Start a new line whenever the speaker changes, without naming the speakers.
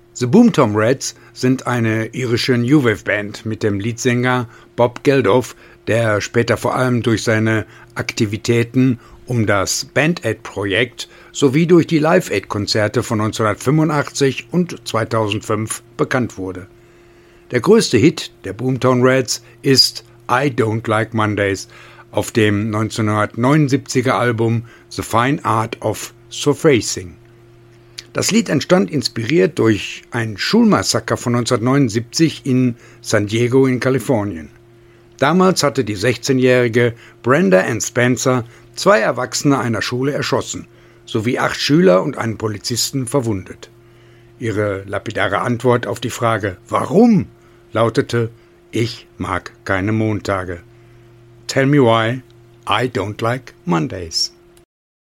The Boomtown Rats sind eine irische New Wave Band mit dem Leadsänger Bob Geldof, der später vor allem durch seine Aktivitäten um das Band-Aid-Projekt sowie durch die Live-Aid-Konzerte von 1985 und 2005 bekannt wurde. Der größte Hit der Boomtown Rats ist I Don't Like Mondays auf dem 1979er Album The Fine Art of Surfacing. Das Lied entstand inspiriert durch ein Schulmassaker von 1979 in San Diego in Kalifornien. Damals hatte die 16-jährige Brenda Ann Spencer 2 Erwachsene einer Schule erschossen, sowie 8 Schüler und einen Polizisten verwundet. Ihre lapidare Antwort auf die Frage »Warum?« lautete: »Ich mag keine Montage. Tell me why I don't like Mondays.«